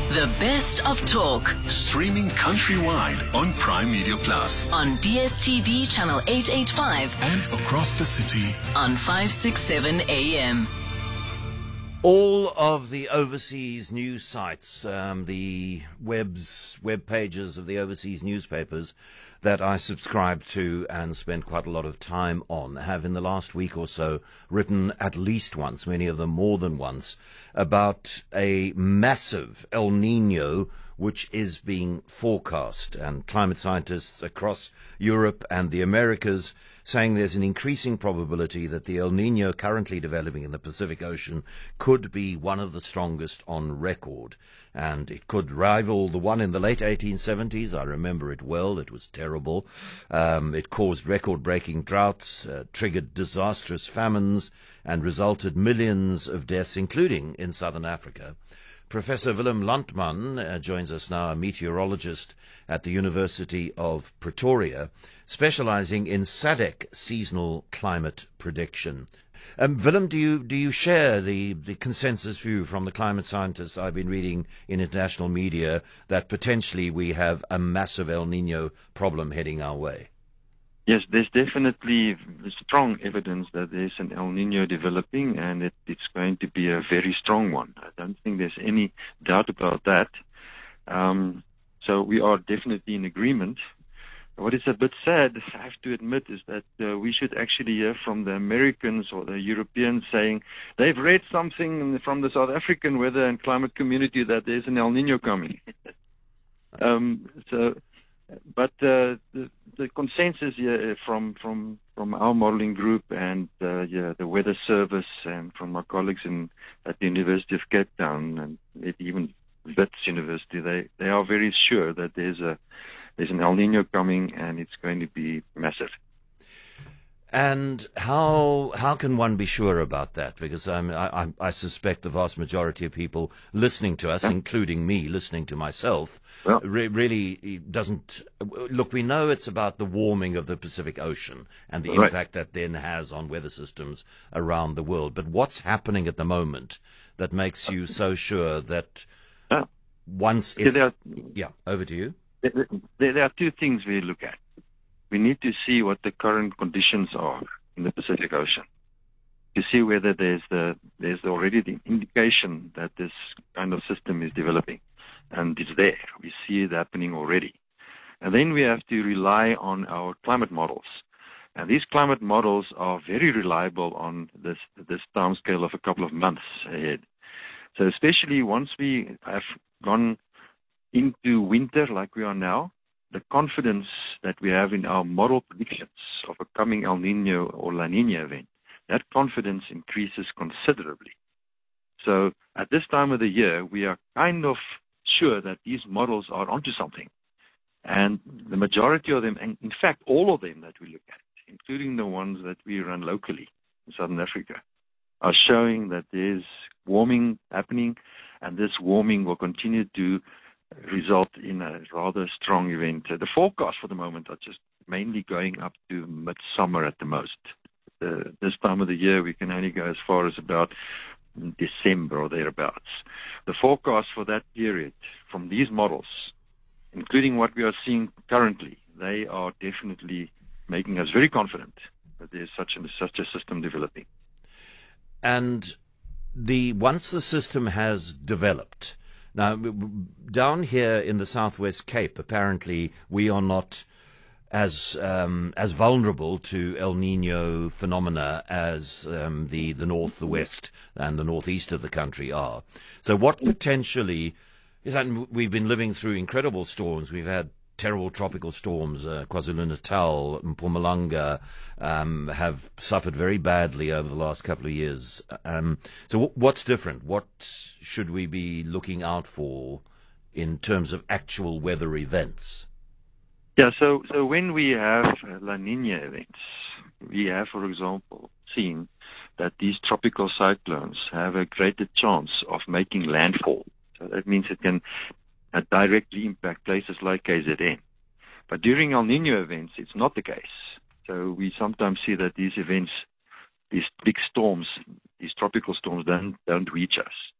The best of talk. Streaming countrywide on Prime Media Plus. On DSTV channel 885. And across the city. On 567 AM. All of the overseas news sites, the web pages of the overseas newspapers that I subscribe to and spend quite a lot of time on have in the last week or so written at least once, many of them more than once, about a massive El Nino which is being forecast, and climate scientists across Europe and the Americas saying there's an increasing probability that the El Nino currently developing in the Pacific Ocean could be one of the strongest on record. And it could rival the one in the late 1870s. I remember it well. It was terrible. It caused record-breaking droughts, triggered disastrous famines, and resulted millions of deaths, including in southern Africa. Professor Willem Landman joins us now, a meteorologist at the University of Pretoria, specializing in SADC seasonal climate prediction. Willem, do you share the consensus view from the climate scientists I've been reading in international media that potentially we have a massive El Nino problem heading our way? Yes, there's definitely strong evidence that there's an El Nino developing, and it's going to be a very strong one. I don't think there's any doubt about that. So we are definitely in agreement. What is a bit sad, I have to admit, is that we should actually hear from the Americans or the Europeans saying they've read something from the South African weather and climate community that there's an El Nino coming. But the consensus here from our modeling group and the Weather Service and from my colleagues at the University of Cape Town and even Wits University, they are very sure that there's an El Nino coming and it's going to be massive. And how can one be sure about that? Because I suspect the vast majority of people listening to us, including me listening to myself, really doesn't look. We know it's about the warming of the Pacific Ocean and the impact that then has on weather systems around the world. But what's happening at the moment that makes you so sure that once it's over to you? There are two things we look at. We need to see what the current conditions are in the Pacific Ocean to see whether there's already the indication that this kind of system is developing, and it's there. We see it happening already. And then we have to rely on our climate models. And these climate models are very reliable on this time scale of a couple of months ahead. So especially once we have gone into winter like we are now, the confidence that we have in our model predictions of a coming El Nino or La Nina event, that confidence increases considerably. So at this time of the year, we are kind of sure that these models are onto something. And the majority of them, and in fact all of them that we look at, including the ones that we run locally in Southern Africa, are showing that there's warming happening, and this warming will continue to result in a rather strong event. The forecasts for the moment are just mainly going up to midsummer at the most. This time of the year, we can only go as far as about December or thereabouts. The forecast for that period from these models, including what we are seeing currently, they are definitely making us very confident that there's such a system developing. And once the system has developed, now, down here in the Southwest Cape, apparently we are not as vulnerable to El Nino phenomena as the north, the west, and the northeast of the country are. So what potentially is that? We've been living through incredible storms. We've had terrible tropical storms. KwaZulu-Natal, Mpumalanga have suffered very badly over the last couple of years. So what's different? What should we be looking out for in terms of actual weather events? Yeah, so when we have La Nina events, we have, for example, seen that these tropical cyclones have a greater chance of making landfall. So that means it can directly impact places like KZN. But during El Nino events, it's not the case. So we sometimes see that these events, these big storms, these tropical storms don't reach us.